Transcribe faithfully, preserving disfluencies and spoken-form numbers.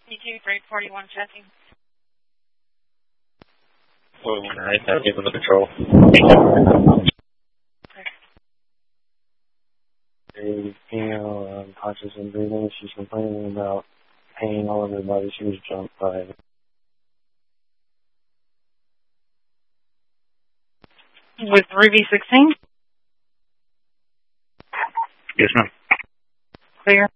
E two, grade forty-one, checking. Alright, that's able to control. A female um, conscious and breathing. She's complaining about pain all over her body. She was jumped by. With Ruby sixteen? Yes, ma'am. Clear.